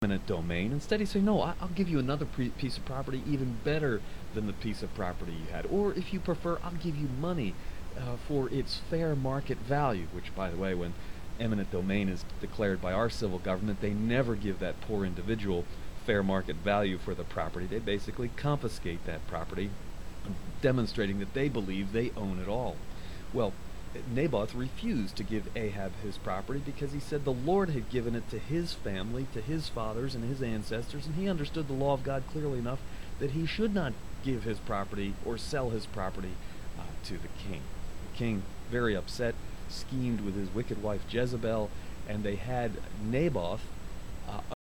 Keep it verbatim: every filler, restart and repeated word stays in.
eminent domain. Instead, he said, no, I- I'll give you another pre- piece of property even better than the piece of property you had. Or if you prefer, I'll give you money uh, for its fair market value, which, by the way, when eminent domain is declared by our civil government, they never give that poor individual fair market value for the property. They basically confiscate that property, demonstrating that they believe they own it all. Well, Naboth refused to give Ahab his property because he said the Lord had given it to his family, to his fathers and his ancestors, and he understood the law of God clearly enough that he should not give his property or sell his property uh, to the king. The king, very upset, schemed with his wicked wife Jezebel, and they had Naboth uh,